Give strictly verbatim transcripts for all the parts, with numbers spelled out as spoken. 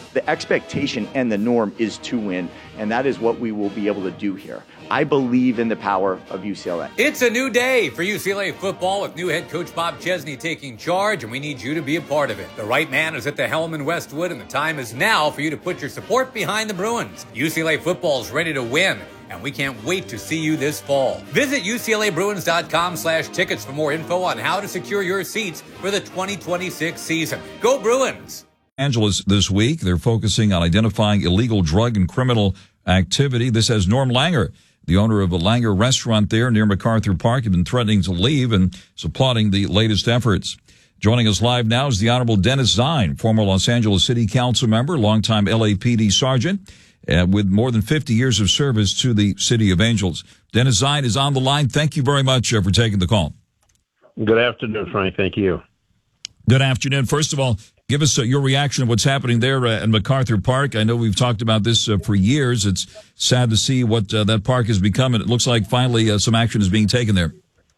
The expectation and the norm is to win, and that is what we will be able to do here. I believe in the power of U C L A. It's a new day for U C L A football with new head coach Bob Chesney taking charge, and we need you to be a part of it. The right man is at the helm in Westwood, and the time is now for you to put your support behind the Bruins. U C L A football is ready to win, and we can't wait to see you this fall. Visit U C L A Bruins dot com slash tickets for more info on how to secure your seats for the twenty twenty-six season. Go Bruins! Angeles this week, they're focusing on identifying illegal drug and criminal activity. This has Norm Langer, the owner of a Langer restaurant there near MacArthur Park, had been threatening to leave and is applauding the latest efforts. Joining us live now is the Honorable Dennis Zine, former Los Angeles City Council member, longtime L A P D sergeant, uh, with more than fifty years of service to the City of Angels. Dennis Zine is on the line. Thank you very much uh, for taking the call. Good afternoon, Frank. Thank you. Good afternoon. First of all, give us uh, your reaction of what's happening there uh, in MacArthur Park. I know we've talked about this uh, for years. It's sad to see what uh, that park has become, and it looks like finally uh, some action is being taken there.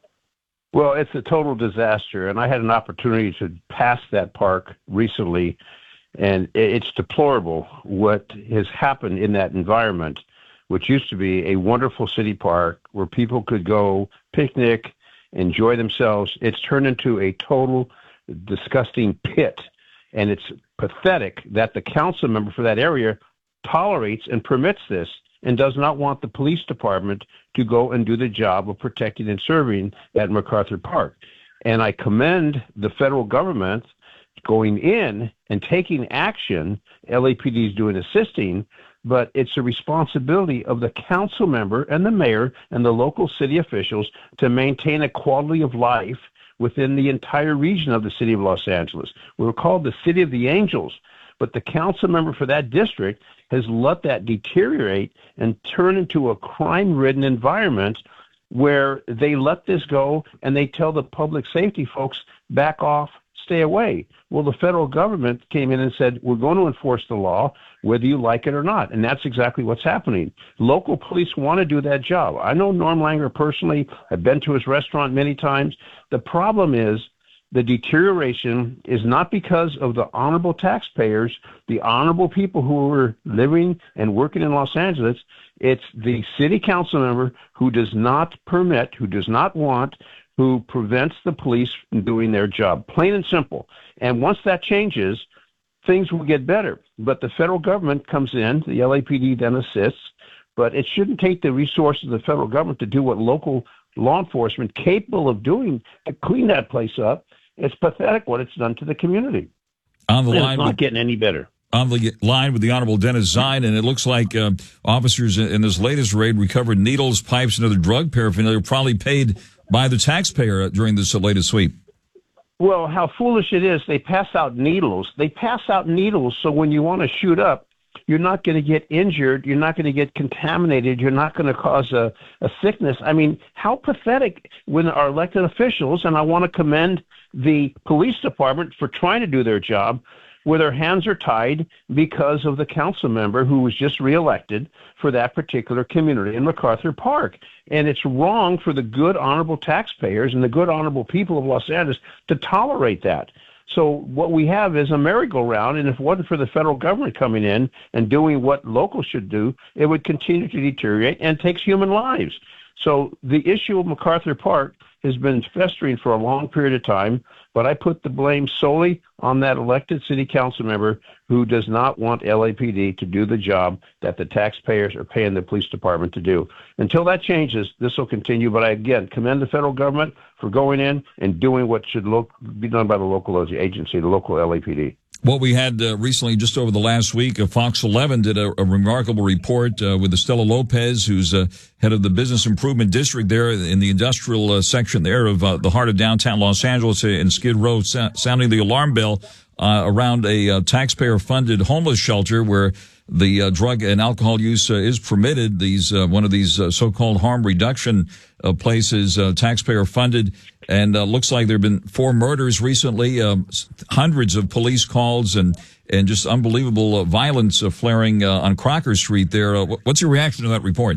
Well, it's a total disaster, and I had an opportunity to pass that park recently, and it's deplorable what has happened in that environment, which used to be a wonderful city park where people could go picnic, enjoy themselves. It's turned into a total disgusting pit. And it's pathetic that the council member for that area tolerates and permits this and does not want the police department to go and do the job of protecting and serving at MacArthur Park. And I commend the federal government going in and taking action. L A P D is doing assisting, but it's a responsibility of the council member and the mayor and the local city officials to maintain a quality of life within the entire region of the city of Los Angeles. We were called the City of the Angels, but the council member for that district has let that deteriorate and turn into a crime-ridden environment where they let this go and they tell the public safety folks, back off, stay away. Well, the federal government came in and said, we're going to enforce the law whether you like it or not. And that's exactly what's happening. Local police want to do that job. I know Norm Langer personally. I've been to his restaurant many times. The problem is the deterioration is not because of the honorable taxpayers, the honorable people who are living and working in Los Angeles. It's the city council member who does not permit, who does not want, who prevents the police from doing their job, plain and simple. And once that changes, things will get better. But the federal government comes in, the L A P D then assists, but it shouldn't take the resources of the federal government to do what local law enforcement capable of doing to clean that place up. It's pathetic what it's done to the community. On the and line, it's not with, getting any better. On the line with the Honorable Dennis Zine, and it looks like uh, officers in this latest raid recovered needles, pipes, and other drug paraphernalia probably paid by the taxpayer during this latest sweep. Well, how foolish it is. They pass out needles. They pass out needles so when you want to shoot up, you're not going to get injured. You're not going to get contaminated. You're not going to cause a, a sickness. I mean, how pathetic when our elected officials, and I want to commend the police department for trying to do their job, where their hands are tied because of the council member who was just reelected for that particular community in MacArthur Park. And it's wrong for the good, honorable taxpayers and the good, honorable people of Los Angeles to tolerate that. So what we have is a merry-go-round, and if it wasn't for the federal government coming in and doing what locals should do, it would continue to deteriorate and takes human lives. So the issue of MacArthur Park has been festering for a long period of time, but I put the blame solely on that elected city council member who does not want L A P D to do the job that the taxpayers are paying the police department to do. Until that changes, this will continue, but I, again, commend the federal government for going in and doing what should look, be done by the local agency, the local L A P D. What we had uh, recently, just over the last week, uh, Fox eleven did a, a remarkable report uh, with Estela Lopez, who's uh, head of the Business Improvement District there in the industrial uh, section there of uh, the heart of downtown Los Angeles in Skid Row, sa- sounding the alarm bell uh, around a uh, taxpayer-funded homeless shelter where the uh, drug and alcohol use uh, is permitted. These uh, one of these uh, so-called harm reduction uh, places, uh, taxpayer-funded. And uh, looks like there have been four murders recently, um, hundreds of police calls, and, and just unbelievable uh, violence uh, flaring uh, on Crocker Street there. Uh, what's your reaction to that report?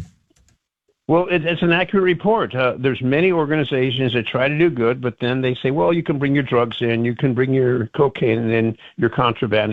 Well, it, it's an accurate report. Uh, there's many organizations that try to do good, but then they say, well, you can bring your drugs in, you can bring your cocaine in, your contraband